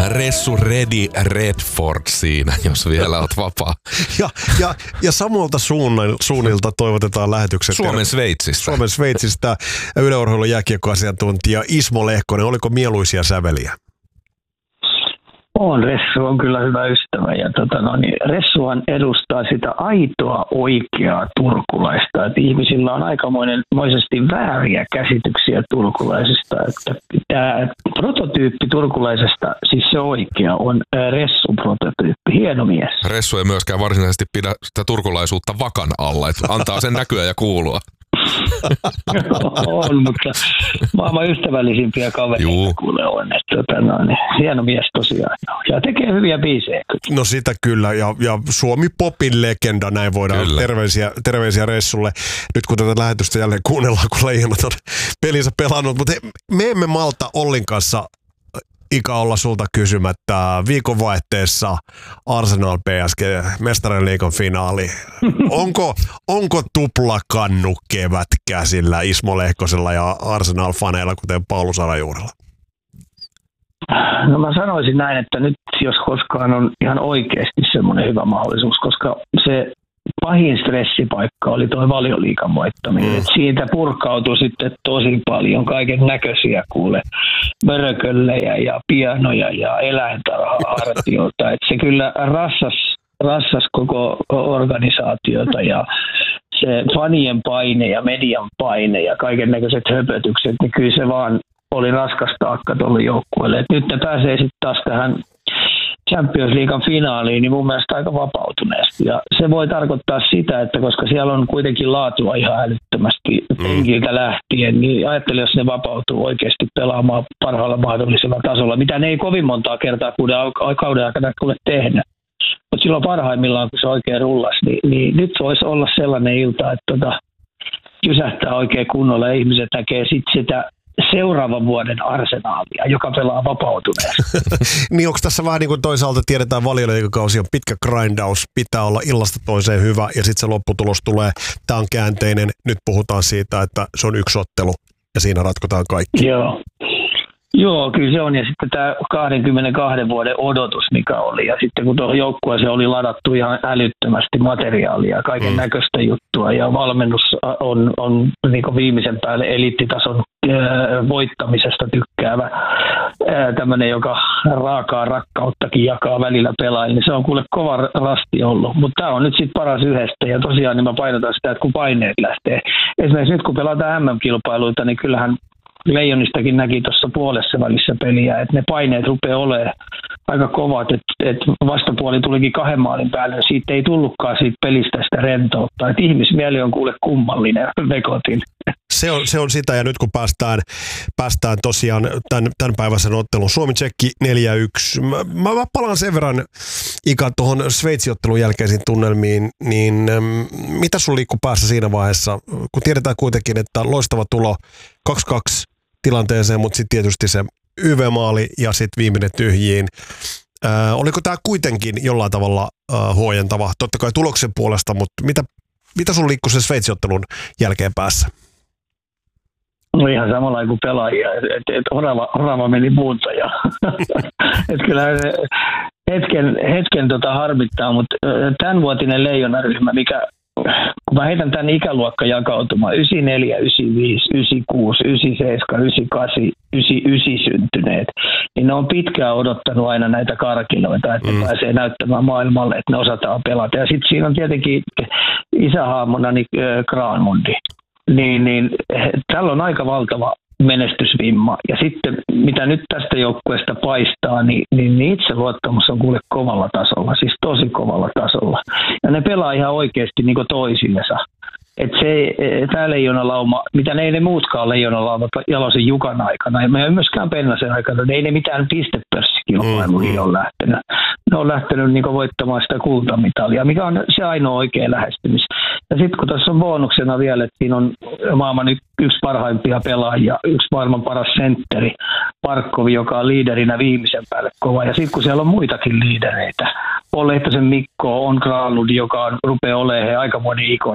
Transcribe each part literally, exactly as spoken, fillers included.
Ressu Ready Redford siinä, jos vielä oot vapaa. Ja, ja, ja samalta suunnilta toivotetaan lähetykset. Suomen Sveitsistä. Suomen Sveitsistä Yle Urheilun jääkiekkoasiantuntija Ismo Lehkonen. Oliko mieluisia säveliä? On, Ressu on kyllä hyvä ystävä ja tota, no niin, Ressuhan edustaa sitä aitoa oikeaa turkulaista, että ihmisillä on aikamoisesti vääriä käsityksiä turkulaisista, että tämä prototyyppi turkulaisesta, siis se oikea, on Ressun prototyyppi, hieno mies. Ressu ei myöskään varsinaisesti pidä sitä turkulaisuutta vakan alla, että antaa sen näkyä ja kuulua. On, mutta maailman ystävällisimpiä kavereita kuule on. Että, tota, no, niin, hieno mies tosiaan. Ja tekee hyviä biisejä. No sitä kyllä. Ja, ja Suomi Popin legenda, näin voidaan. Terveisiä, terveisiä Ressulle. Nyt kun tätä lähetystä jälleen kuunnellaan, kun Leijonat on pelinsä pelannut. Mutta me emme malta Ollin kanssa Ika olla sulta kysymättä. Viikonvaihteessa Arsenal P S G Mestarien liigan finaali. Onko, onko tuplakannu kevät käsillä Ismo Lehkosella ja Arsenal-faneilla, kuten Paulu Sarajuurella? No mä sanoisin näin, että nyt jos koskaan on ihan oikeasti semmoinen hyvä mahdollisuus, koska se pahin stressipaikka oli tuo Valioliigan voittaminen. Mm. Siitä purkautui sitten tosi paljon kaiken näköisiä kuule mörköllejä ja pianoja ja eläintarha-artiota. Et se kyllä rassas, rassas koko organisaatiota ja se fanien paine ja median paine ja kaiken näköiset höpötykset, niin kyllä se vaan oli raskas taakka tuolle joukkueelle. Et nyt ne pääsee sitten taas tähän Champions Leaguean finaaliin, niin mun mielestä aika vapautuneesti. Ja se voi tarkoittaa sitä, että koska siellä on kuitenkin laatua ihan älyttömästi penkiltä lähtien, niin ajattelin, jos ne vapautuu oikeasti pelaamaan parhaalla mahdollisella tasolla, mitä ne ei kovin montaa kertaa kauden aikana kuule tehnyt. Mutta silloin parhaimmillaan, kun se oikein rullasi, niin, niin nyt voisi olla sellainen ilta, että tota, kysähtää oikein kunnolla ja ihmiset näkee sitten sitä seuraavan vuoden Arsenalia, joka pelaa vapautuneesti. Niin onko tässä vähän niin kuin toisaalta tiedetään, Valioliigakausi on pitkä grindaus, pitää olla illasta toiseen hyvä ja sitten se lopputulos tulee, tämä on käänteinen, nyt puhutaan siitä, että se on yksi ottelu ja siinä ratkotaan kaikki. Joo. Joo, kyllä se on. Ja sitten tämä kaksikymmentäkaksi vuoden odotus, mikä oli. Ja sitten kun tuohon joukkueeseen oli ladattu ihan älyttömästi materiaalia ja kaiken mm. näköistä juttua. Ja valmennus on, on niin viimeisen päälle eliittitason äh, voittamisesta tykkäävä. Äh, tämmöinen, joka raakaa rakkauttakin jakaa välillä pelaajille. Niin se on kuule kova rasti ollut. Mutta tämä on nyt sitten paras yhdestä. Ja tosiaan niin mä painotan sitä, että kun paineet lähtee. Esimerkiksi nyt kun pelataan M M-kilpailuita, niin kyllähän Leijonistakin näki tuossa puolessa välissä peliä, että ne paineet rupeaa olemaan aika kovat, että, että vastapuoli tulikin kahden maalin päälle, ja siitä ei tullutkaan siitä pelistä sitä rentoutta, että ihmismieli on kuule kummallinen vekotin. Se on, se on sitä, ja nyt kun päästään, päästään tosiaan tämän, tämän päiväisen ottelun Suomi-Tsekki neljä yksi. Mä, mä palaan sen verran, Ika, tuohon Sveitsi-ottelun jälkeisiin tunnelmiin, niin mitä sun liikkuu päässä siinä vaiheessa, kun tiedetään kuitenkin, että loistava tulo kaksi kaksi tilanteeseen, mutta sitten tietysti se Y V-maali ja sitten viimeinen tyhjiin. Ää, oliko tämä kuitenkin jollain tavalla ää, huojentava, totta kai tuloksen puolesta, mutta mitä, mitä sun liikkuu sen Sveitsi-ottelun jälkeen päässä? No ihan samalla kuin pelaajia, että et orava, orava meni muuta ja että kyllä hetken, hetken tota harmittaa, mutta tämänvuotinen leijonaryhmä, mikä kun mä heitän tämän ikäluokkajakautumaan, yhdeksänkymmentäneljä, yhdeksänkymmentäviisi, yhdeksänkymmentäkuusi, yhdeksänkymmentäseitsemän, yhdeksänkymmentäkahdeksan, yhdeksänkymmentäyhdeksän syntyneet, niin ne on pitkään odottanut aina näitä karkiloita, että mm. ne pääsee näyttämään maailmalle, että ne osataan pelata. Ja sitten siinä on tietenkin isähaamona niin Granmundi. Niin, niin tällä on aika valtava menestysvimma. Ja sitten mitä nyt tästä joukkueesta paistaa, niin, niin itseluottamus on kuule kovalla tasolla, siis tosi kovalla tasolla. Ja ne pelaa ihan oikeasti niin kuin toisillensa. Että se, tämä leijonalauma, mitä ne ei ne muutkaan leijonalaumat Jalosen Jukan aikana, ja me ei myöskään Pennasen aikana, ne ei ne mitään pistepörssikilpailuihin mm-hmm. ole lähtenyt. Ne on lähtenyt niin kuin voittamaan sitä kultamitalia, mikä on se ainoa oikea lähestymis. Ja sitten kun tässä on bonuksena vielä, että siinä on maailman yksi parhaimpia pelaajia, yksi maailman paras sentteri, Parkkovi, joka on liiderinä viimeisen päälle kova. Ja sitten kun siellä on muitakin liidereitä, Paul Lehtosen Mikko, on Granlund, joka on, rupeaa olemaan aikamoinen ikoni.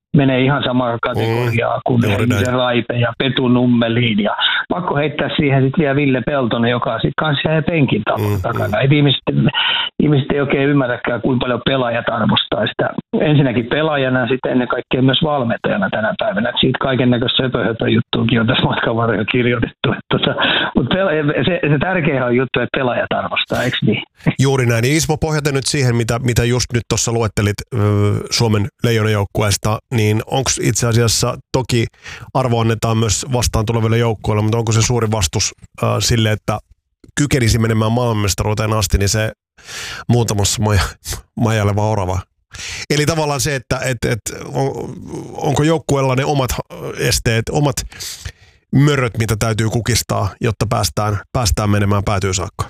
menee ihan samaa kategoriaa mm, kuin se Raipe ja Petu Nummeliin. Ja pakko heittää siihen sitten vielä Ville Peltonen, joka sitten kanssa jää penkin mm, takana. Mm. Ei ihmiset, ihmiset ei oikein ymmärräkään, kuinka paljon pelaajat arvostaa sitä. Ensinnäkin pelaajana ja sitten ennen kaikkea myös valmentajana tänä päivänä. Et siitä kaiken näköistä söpöhöpöjuttuakin on tässä matkan varrella kirjoitettu. Tota, mutta se, se tärkeä on juttu, että pelaajat arvostaa, eikö niin? Juuri näin. Ismo, pohjaten nyt siihen, mitä, mitä just nyt tuossa luettelit äh, Suomen Leijona-joukkueesta, niin onko itse asiassa, toki arvo annetaan myös vastaan tuleville joukkueille, mutta onko se suuri vastus äh, sille, että kykenisi menemään maailmanmestaruuteen asti, niin se muutamassa maja, majaileva orava. Eli tavallaan se, että et, et, on, onko joukkueella ne omat esteet, omat möröt, mitä täytyy kukistaa, jotta päästään, päästään menemään päätyyn saakka?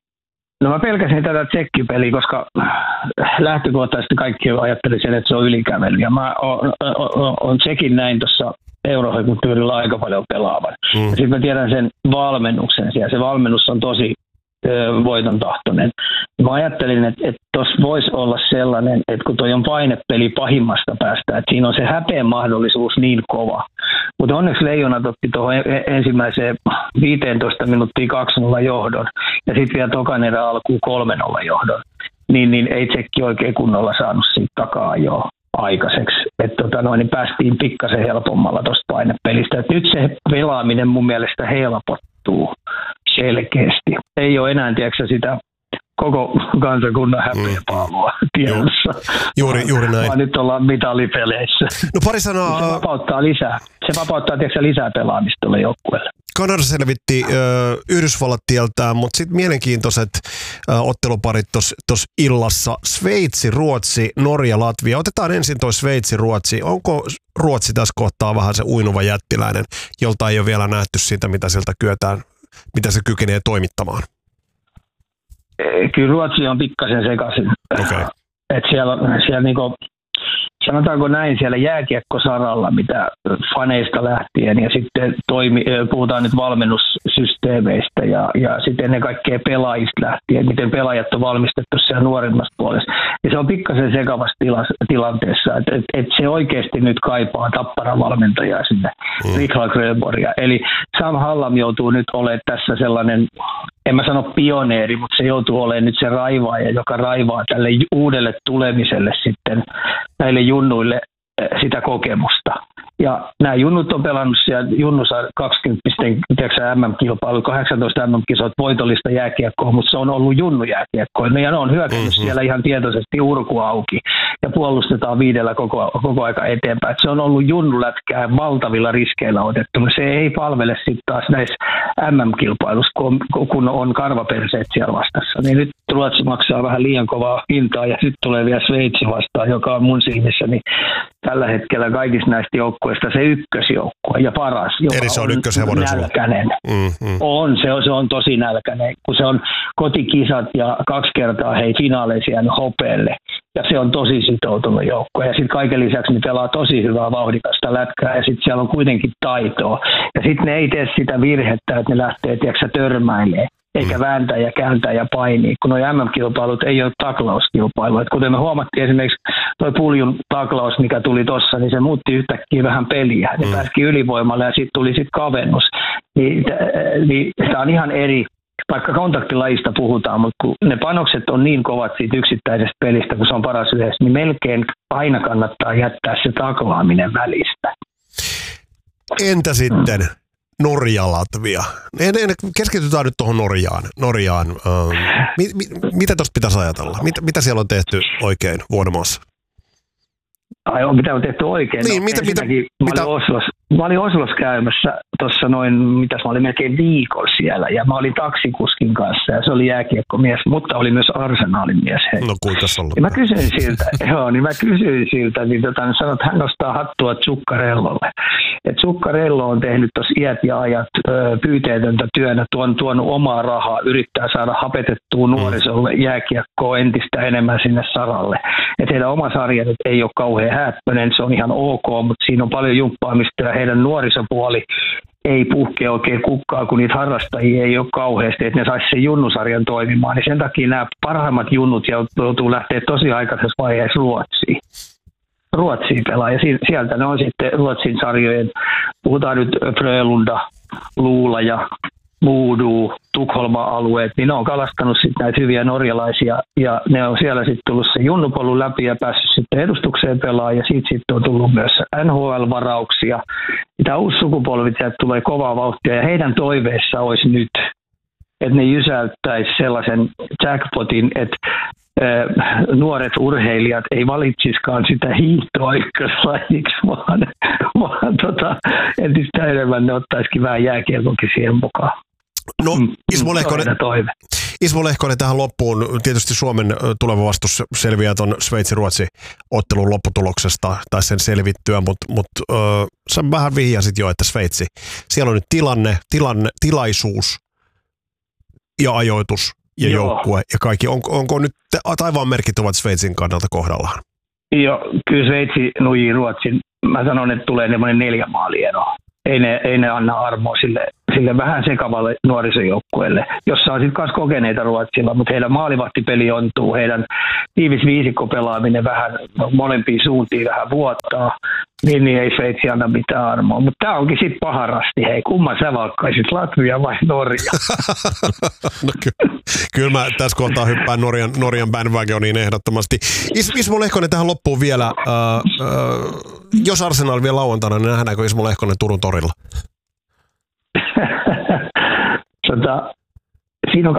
No mä pelkäsin tätä tsekkipeliä, koska lähtökohtaisesti kaikki ajatteli sen, että se on ylikävely. Ja mä oon, oon, oon tsekin näin tuossa Eurohoikun-tyylillä aika paljon pelaavan. Mm. Sitten mä tiedän sen valmennuksen siellä. Se valmennus on tosi ö, voiton tahtoinen. Mä ajattelin, että, että tuossa voisi olla sellainen, että kun toi on painepeli pahimmasta päästä, että siinä on se häpeän mahdollisuus niin kova. Mutta onneksi Leijonat otti tuohon ensimmäiseen viisitoista minuuttia kaksi nolla johdon ja sitten vielä tokan erä alkuun kolme nolla johdon. Niin, niin ei tsekki oikein kunnolla saanut siitä takaa jo aikaiseksi. Että tota noin, niin päästiin pikkasen helpommalla tuosta painepelistä. Et nyt se pelaaminen mun mielestä helpottuu selkeästi. Ei ole enää, tiedätkö, sitä koko kansakunnan häpeäpaalua mm. tiedossa. Juuri, juuri näin. Vaan nyt ollaan mitalipeleissä. No pari sanaa. Se vapauttaa lisää. Se vapauttaa tiedätkö, lisää pelaamista tuolle joukkueelle. Kanada selvitti ö, Yhdysvallat tieltään, mutta sitten mielenkiintoiset ö, otteluparit tuossa illassa. Sveitsi, Ruotsi, Norja, Latvia. Otetaan ensin toi Sveitsi, Ruotsi. Onko Ruotsi tässä kohtaa vähän se uinuva jättiläinen, jolta ei ole vielä nähty siitä, mitä sieltä kyetään, mitä se kykenee toimittamaan? Kyllä Ruotsi on pikkasen sekaisin. Okay. Et siellä, siellä niinku, sanotaanko näin, siellä jääkiekkosaralla, mitä faneista lähtien ja sitten toimi, puhutaan nyt valmennussysteemeistä ja, ja sitten ennen kaikkea pelaajista lähtien, miten pelaajat on valmistettu siellä nuorimmasta puolesta. Ja se on pikkasen sekavassa tila, tilanteessa, että et, et se oikeasti nyt kaipaa Tapparan valmentajaa sinne, mm. Rikla Grönborgia. Eli Sam Hallam joutuu nyt olemaan tässä sellainen, en mä sano pioneeri, mutta se joutuu olemaan nyt se raivaaja, joka raivaa tälle uudelle tulemiselle sitten näille junnuille sitä kokemusta. Ja nämä junnut on pelannut siellä junnussa kaksikymmentä M M-kilpailu, kahdeksantoista M M-kisot voitollista jääkiekkoa, mutta se on ollut junnujääkiekkoa. Ja ne on hyökännyt mm-hmm. siellä ihan tietoisesti urku auki ja puolustetaan viidellä koko, koko aika eteenpäin. Et se on ollut junnulätkää valtavilla riskeillä otettu. Se ei palvele sitten taas näissä M M-kilpailussa, kun on karvaperseet siellä vastassa. Niin nyt Ruotsi maksaa vähän liian kovaa hintaa ja sitten tulee vielä Sveitsi vastaan, joka on mun silmissäni tällä hetkellä kaikista näistä joukkueista se ykkösjoukkue ja paras, joka eli se on, on nälkäinen. Mm, mm. On, se on, se on tosi nälkäinen, kun se on kotikisat ja kaksi kertaa hei finaaleissa jäänyt hopeelle. Ja se on tosi sitoutunut joukkue. Ja sitten kaiken lisäksi ne pelaa tosi hyvää vauhdikasta lätkää ja sitten siellä on kuitenkin taitoa. Ja sitten ne ei tee sitä virhettä, että ne lähtee tiedätkö, törmäilemään. Eikä vääntää ja kääntää ja painia, kun nuo M M-kilpailut ei ole taklauskilpailu. Et kuten me huomattiin esimerkiksi tuo Puljun taklaus, mikä tuli tuossa, niin se muutti yhtäkkiä vähän peliä. Ne mm. pääsikin ylivoimalle ja sitten tuli sitten kavennus. Niin, niin tämä on ihan eri, vaikka kontaktilajista puhutaan, mutta kun ne panokset on niin kovat siitä yksittäisestä pelistä, kun se on paras yhdessä, niin melkein aina kannattaa jättää se taklaaminen välistä. Entä sitten? Mm. Norja, Latvia. Keskitytään nyt tuohon Norjaan. Norjaan. Ähm, mit, mit, mitä tuosta pitäisi ajatella? Mit, mitä siellä on tehty oikein Vuonomaassa? Ai on, mitä on tehty oikein? Niin, no, mitä, mitä, mä, mitä? Olin Oslos, mä olin Oslos käymässä tuossa noin, mitäs mä olin melkein viikolla siellä, ja mä olin taksikuskin kanssa, ja se oli jääkiekkomies, mutta oli myös Arsenalin mies. Hei. No kuinka olla? Ja mä kysyin siltä, joo, niin mä kysyin siltä, niin, tota, niin sanoin, että hän nostaa hattua Zuccarellolle. Että Zuccarello on tehnyt tuossa iät ja ajat pyyteetöntä työnä, tuon, tuonut omaa rahaa, yrittää saada hapetettua nuorisolle jääkiekkoa entistä enemmän sinne saralle. Että heidän oma sarja nyt ei ole kauhean häppöinen, se on ihan ok, mutta siinä on paljon jumppaamista ja heidän nuorisopuoli ei puhke oikein kukkaa, kun niitä harrastajia ei ole kauheasti, että ne saisi sen junnusarjan toimimaan. Niin sen takia nämä parhaimmat junnut joutuu lähteä tosi aikaisessa vaiheessa Ruotsiin. Ruotsiin pelaa. Ja sieltä ne on sitten Ruotsin sarjojen, puhutaan nyt Frölunda, Luula ja Modo, Tukholma-alueet, niin ne on kalastanut sitten näitä hyviä norjalaisia, ja ne on siellä sitten tullut se junnupolun läpi ja päässyt sitten edustukseen pelaamaan, ja siitä sitten on tullut myös N H L-varauksia. Tämä uusi sukupolvi sieltä tulee kovaa vauhtia, ja heidän toiveissa olisi nyt, että ne jysäyttäisi sellaisen jackpotin, että nuoret urheilijat ei valitsiskaan sitä hiihtoa ykköslajiksi, vaan, vaan tota, entistä enemmän ne ottaisikin vähän jääkiekkokin siihen mukaan. No Ismo Lehkonen, Ismo Lehkonen tähän loppuun. Tietysti Suomen tuleva vastus selviää tuon Sveitsi-Ruotsi-ottelun lopputuloksesta tai sen selvittyä, mutta mut, öö, sä vähän vihjasit jo, että Sveitsi. Siellä on nyt tilanne, tilanne tilaisuus ja ajoitus ja Joo. joukkue ja kaikki. On, onko nyt taivaan merkit ovat Sveitsin kannalta kohdallaan? Joo, kyllä Sveitsi nujii Ruotsin. Mä sanon, että tulee semmoinen neljä maaliero. Ei ne, ei ne anna armoa sille, sille vähän sekavalle nuorisojoukkueelle, jossa on sitten myös kokeneita Ruotsilla, mutta heidän maalivahtipeli ontuu, heidän tiivis viisikkopelaaminen vähän molempiin suuntiin vähän vuottaa, niin, niin ei Sveitsi anna mitään armoa. Mutta tämä onkin sitten paharasti, hei, kumman sä valkkaisit, Latvia vai Norja? No ky- kyllä mä tässä kohtaa hyppään Norjan, Norjan bandwagoniin ehdottomasti. Is- Ismo Lehkonen tähän loppuun vielä. Äh, äh, jos Arsenal vielä lauantaina, niin nähdäänkö Ismo Lehkonen Turun torilla? tota, siinä on